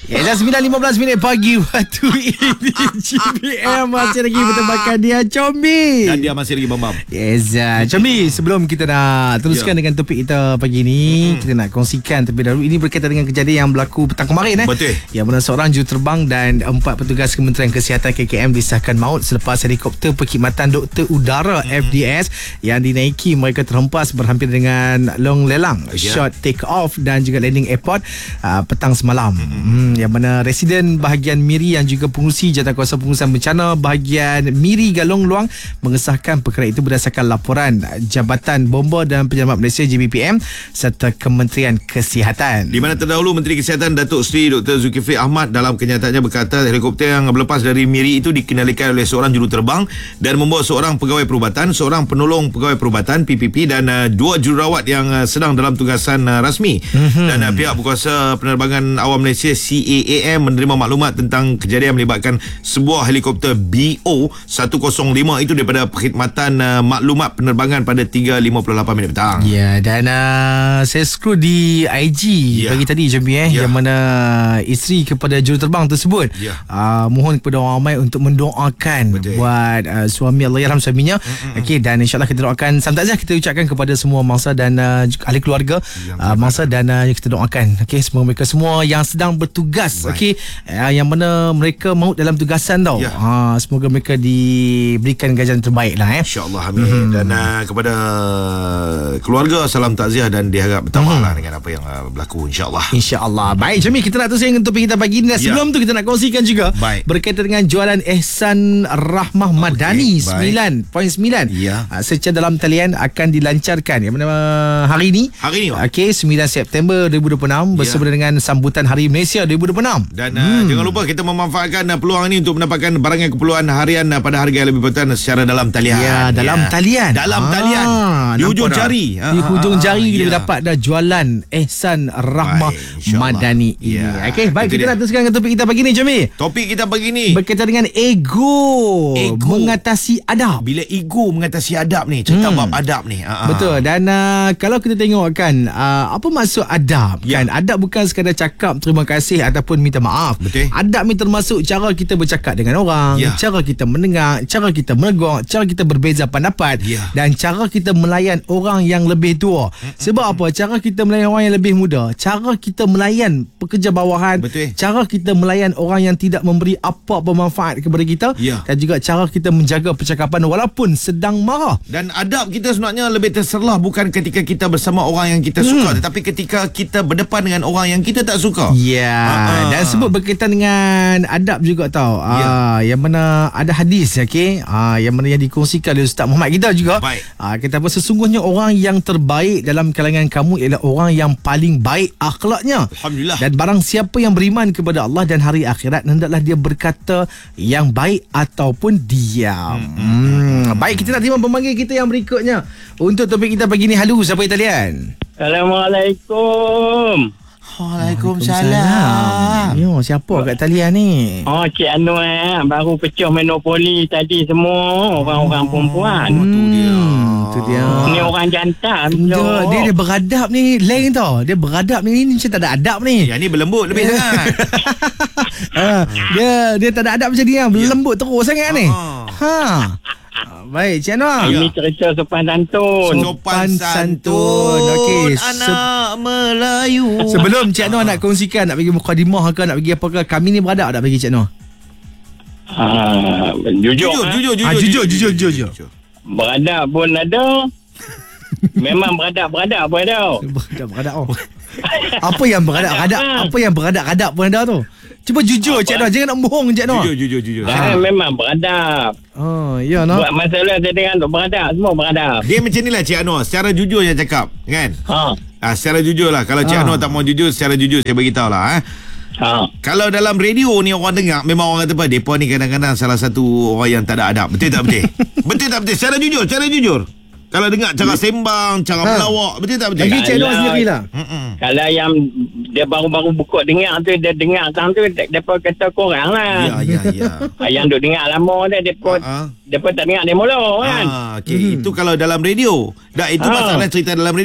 Dah 9.15 pagi waktu ini. GBM masih lagi bertebakan dia Combi. Dan dia masih lagi Bambam. Yes, Combi, sebelum kita nak teruskan dengan topik kita pagi ni, kita nak kongsikan terlebih dahulu. Ini berkaitan dengan kejadian yang berlaku petang kemarin. Betul. Yang mana seorang juruterbang dan 4 petugas Kementerian Kesihatan KKM disahkan maut selepas helikopter perkhidmatan Doktor Udara FDS yang dinaiki mereka terhempas berhampir dengan long lelang, short take off dan juga landing airport petang semalam. Yang mana residen bahagian Miri yang juga pengurusi Jawatankuasa Pengurusan Bencana bahagian Miri Galong Luang mengesahkan perkara itu berdasarkan laporan Jabatan Bomba dan Penyelamat Malaysia JBPM serta Kementerian Kesihatan. Di mana terdahulu Menteri Kesihatan Datuk Seri Dr. Zulkifli Ahmad dalam kenyataannya berkata helikopter yang berlepas dari Miri itu dikendalikan oleh seorang juruterbang dan membawa seorang pegawai perubatan, seorang penolong pegawai perubatan PPP dan 2 jururawat yang sedang dalam tugasan rasmi. Dan pihak berkuasa penerbangan awam Malaysia CAAM menerima maklumat tentang kejadian melibatkan sebuah helikopter BO-105 itu daripada perkhidmatan maklumat penerbangan pada 3.58 petang. Ya, dan saya scroll di IG pagi tadi Jambi yang mana isteri kepada juruterbang tersebut mohon kepada orang ramai untuk mendoakan buat suami, Allahyarham suaminya. Okey, dan insyaAllah kita doakan salam takziah kita ucapkan kepada semua mangsa dan ahli keluarga mangsa dan kita doakan semoga mereka semua yang sedang bertugas yang mana mereka maut dalam tugasan tau. Semoga mereka diberikan ganjaran terbaik lah InsyaAllah, amin. Dan kepada keluarga salam takziah dan diharap bertambahlah dengan apa yang berlaku InsyaAllah. Baik Jamil, kita nak teruskan dengan topik kita pagi ni. Sebelum tu kita nak kongsikan juga berkaitan dengan jualan Ehsan Rahmah Madani 9.9 secara dalam talian akan dilancarkan yang mana hari ni 9 September 2026 bersama dengan sambutan Hari Malaysia 2026. Dan jangan lupa kita memanfaatkan peluang ini untuk mendapatkan barangan keperluan harian pada harga yang lebih berterusan secara dalam talian. Talian. Di hujung jari. Di hujung jari kita dapat dah jualan Ehsan Rahmah Madani ini. Okey, baik, kita nak teruskan dengan topik kita pagi ni Jamil. Topik kita pagi ni berkaitan dengan ego mengatasi adab. Bila ego mengatasi adab ni, cerita bab adab ni. Betul. Dan kalau kita tengok kan, apa maksud adab? Kan adab bukan sekadar cakap terima kasih ataupun minta maaf. Betul. Adab ni termasuk cara kita bercakap dengan orang, cara kita mendengar, cara kita menegur, cara kita berbeza pendapat dan cara kita melayan orang yang lebih tua. Sebab apa? Cara kita melayan orang yang lebih muda, cara kita melayan pekerja bawahan, cara kita melayan orang yang tidak memberi apa-apa manfaat kepada kita dan juga cara kita menjaga percakapan walaupun sedang marah. Dan adab kita sebenarnya lebih terserlah bukan ketika kita bersama orang yang kita suka, tetapi ketika kita berdepan dengan orang yang kita tak suka. Dan sebut berkaitan dengan adab juga tau. Yang mana ada hadis yang mana yang dikongsikan oleh Ustaz Muhammad kita juga. Kata apa, sesungguhnya orang yang terbaik dalam kalangan kamu ialah orang yang paling baik akhlaknya. Alhamdulillah. Dan barang siapa yang beriman kepada Allah dan hari akhirat, hendaklah dia berkata yang baik ataupun diam. Baik, kita nak terima pemanggil kita yang berikutnya untuk topik kita pagi ni. Halo, siapa Italian? Assalamualaikum. Waalaikumsalam. Yo, siapa kat talian ni? Cik Anu baru pecah monopoli tadi semua orang-orang perempuan. Tu dia. Ni orang jantan. Dia beradab ni, lain tau. Dia beradab ni macam tak ada adab ni. Yang ni berlembut lebih sangat. Dia tak ada adab macam dia, berlembut terus sangat ni. Baik, Cik Anwar. Ini cerita sopan santun. Okey, anak Melayu. Sebelum Cik Anwar nak kongsikan, nak bagi mukadimah ke, nak bagi apa ke, kami ni beradab tak bagi Cik Anwar? Jujur. Beradab pun ada. Memang beradab pun ada. Beradab. Apa yang beradab pun ada tu. Cuba jujur Cik Anwar, jangan nak bohong Cik Anwar. Jujur. Memang beradab. Buat masalah saya dengan untuk beradab, semua beradab. Dia macam ni lah Cik Anwar, secara jujur je cakap kan. Secara jujur lah. Kalau Cik Anwar tak mau jujur, secara jujur saya beritahu lah. Kalau dalam radio ni orang dengar, memang orang kata apa, mereka ni kadang-kadang salah satu orang yang tak ada adab. Betul tak betul? Betul tak betul? Secara jujur. Kalau dengar cara sembang, cara melawak, betul tak betul? Bagi Cik Anwar sendirilah. Kalau yang dia baru-baru buka dengar tu, dia dengar tang tu, depa kata korang lah. Ya. Yang duk dengar lama dia, depa tak dengar dia mula kan. Itu kalau dalam radio. Dah itu masalah cerita dalam radio.